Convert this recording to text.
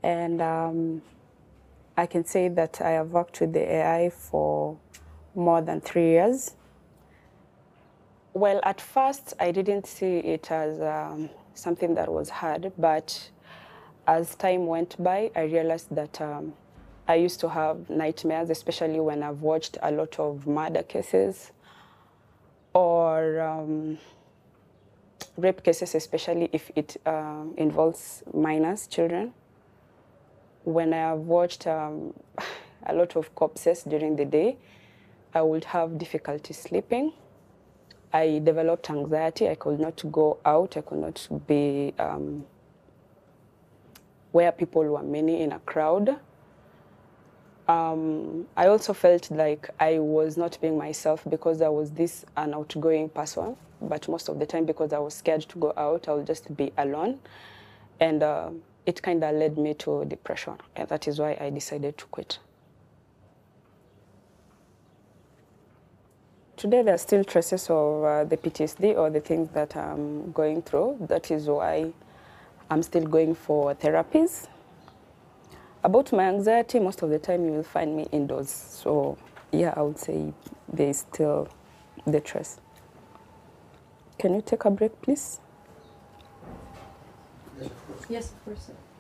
And I can say that I have worked with the AI for more than 3 years. Well, at first, I didn't see it as something that was hard, but as time went by, I realized that I used to have nightmares, especially when I've watched a lot of murder cases or rape cases, especially if it involves minors, children. When I have watched a lot of corpses during the day, I would have difficulty sleeping. I developed anxiety. I could not go out. I could not be where people were many in a crowd. I also felt like I was not being myself because I was an outgoing person. But most of the time, because I was scared to go out, I would just be alone. And it kind of led me to depression. And that is why I decided to quit. Today, there are still traces of the PTSD or the things that I'm going through. That is why I'm still going for therapies. About my anxiety, most of the time you will find me indoors. So, yeah, I would say there is still the trace. Can you take a break, please? Yes, of course.